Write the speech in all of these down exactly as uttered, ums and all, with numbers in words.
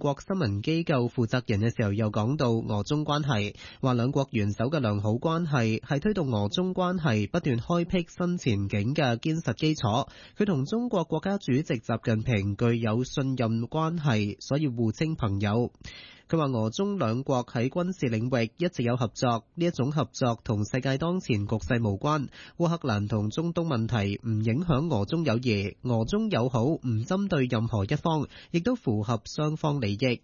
國新聞機構負責人嘅時候，又講到俄中關係，話兩國元首嘅良好關係係推動俄中關係不斷開闢新前景嘅堅實基礎。佢同中國國家主席習近平具有信任關係，所以互稱朋友。佢話俄中兩國喺軍事領域一直有合作，呢一種合作同世界當前局勢無關。烏克蘭同中東問題唔影響俄中友誼，俄中友好唔針對任何一方，亦都符合雙方利益。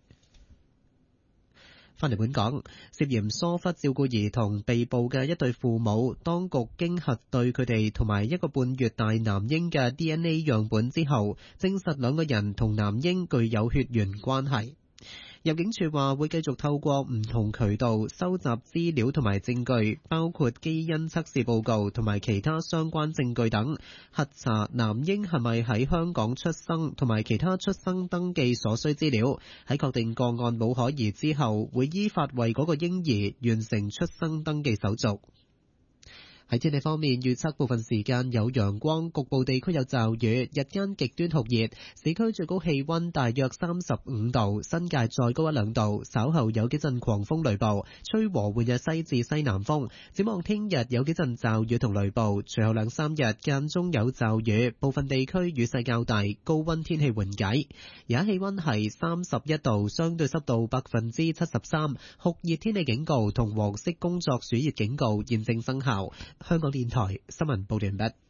翻嚟本港，涉嫌疏忽照顧兒童被捕嘅一對父母，當局經核對佢哋同埋一個半月大男嬰嘅 D N A 樣本之後，證實兩個人同男嬰具有血緣關係。入境處話會繼續透過唔同渠道收集資料同埋證據，包括基因測試報告同埋其他相關證據等，核查男嬰係咪喺香港出生同埋其他出生登記所需資料。喺確定個案冇可疑之後，會依法為嗰個嬰兒完成出生登記手續。喺天氣方面，預測部分時間有陽光，局部地區有驟雨，日間極端酷熱，市區最高氣溫大約三十五度，新界再高一兩度。稍後有幾陣狂風雷暴，吹和緩嘅西至西南風。展望聽日有幾陣驟雨同雷暴，隨後兩三日間中有驟雨，部分地區雨勢較大，高溫天氣緩解。而家氣溫係三十一度，相對濕度百分之七十三，酷熱天氣警告同黃色工作暑熱警告現正生效。香港電台新聞報道完畢。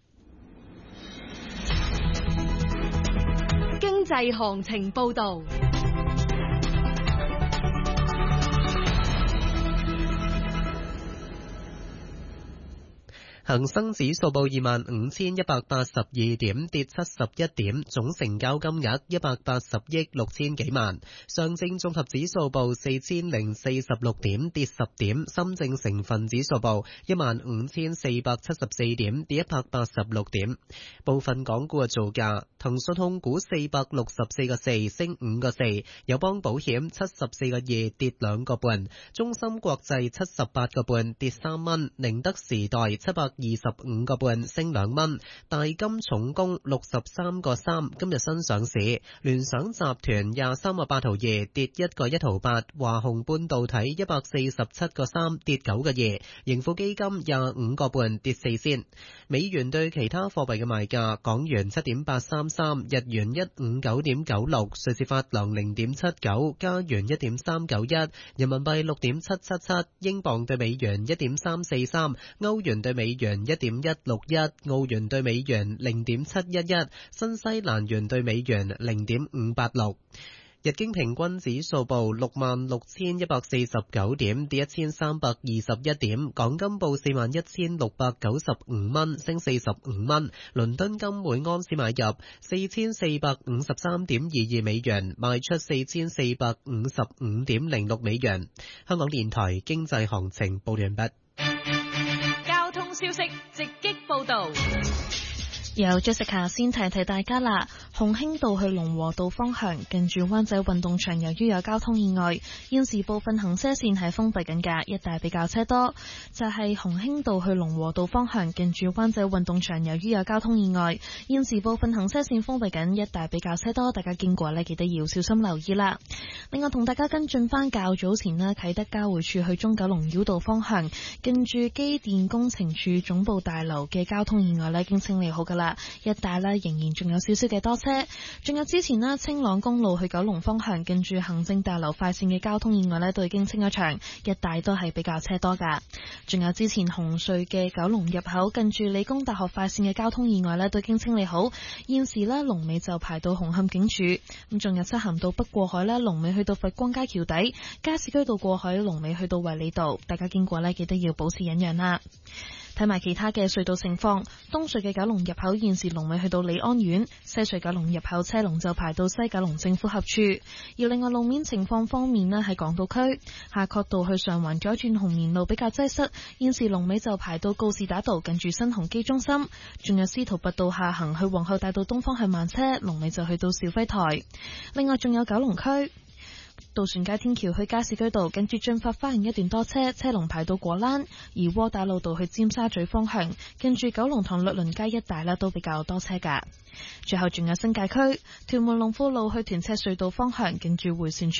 經濟行情報道。 恒生指數報二萬五千一百八十二點，跌七十一點，總成交金額一百八十億六千幾萬。上證綜合指數報四千零四十六點，跌十點。深證成分指數報一萬五千四百七十四點，跌一百八十六點。部分港股嘅造價：騰訊控股四百六十四個四，升五個四；友邦保險七十四個二，跌兩個半；中芯國際七十八個半，跌三蚊；寧德時代七百二十五個半，升兩蚊；大金重工六十三個三，今日新上市；聯想集團廿三個八毫二，跌一個一毫八；華虹半導體一百四十七個三，跌九個二；盈富基金廿五個半，跌四仙。美元對其他貨幣嘅賣價：港元七點八三三，日元一五九點九六，瑞士法郎零點七九，加元一點三九一，人民幣六點七七七，英鎊對美元一點三四三，歐元對美元一點一六一，澳元對美元零點七一一，新西蘭元對美元零點五八六。日經平均指數報六萬六千一百四十九點，跌一千三百二十一點。港金報四萬一千六百九十五蚊，升四十五蚊。倫敦金每安士買入四千四百五十三點二二美元，賣出四千四百五十五點零六美元。香港電台經濟行情報完畢。 交通消息直擊報道。 有 Jessica 先提提大家啦，鴻興道去龍和道方向近住灣仔運動場，由於有交通意外，現時部分行車線係封閉緊㗎，一帶比較車多。就係鴻興道去龍和道方向近住灣仔運動場，由於有交通意外，現時部分行車線封閉緊，一帶比較車多，大家經過呢記得要小心留意啦。另外同大家跟進翻較早前呢，啟德交匯處去中九龍繞道方向近住機電工程處總部大樓嘅交通意外呢已經清理好㗎啦。一帶呢仍然仲有少少嘅多車，仲有之前呢青朗公路去九龍方向近住行政大樓快線嘅交通意外呢都已經清咗場，一帶都係比較車多噶。仲有之前紅隧嘅九龍入口近住理工大學快線嘅交通意外呢都已經清理好，現時呢龍尾就排到紅磡警署。咁仲有漆咸道北過海呢龍尾去到佛光街橋底，加士居道過海龍尾去到衛理道，大家經過呢記得要保持忍讓啦。睇埋其他嘅隧道情況，東隧嘅九龍入口現時龍尾去到李安苑，西隧九龍入口車龍就排到西九龍政府合署。而另外路面情況方面呢，喺港島區夏慤道去上環左轉紅棉路比較擠塞，現時龍尾就排到告士打道近住新鴻基中心。仲有司徒拔道下行去皇后大道東方向慢車，龍尾就去到肇輝台。另外仲有九龍區渡船街天橋去加士居道近住駿發花園一段多車，車龍排到果欄；而窩打老道去尖沙咀方向近住九龍塘律倫街一帶都比較多車噶。最後仲有新界區屯門龍富路去屯赤隧道方向近住迴旋處